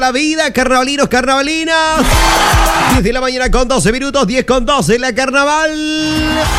la vida, carnavalinos, carnavalinas. 10 de la mañana con 12 minutos, 10 con 12 en la carnaval.